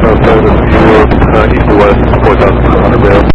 South Side of New York, east to west, 4,500 miles.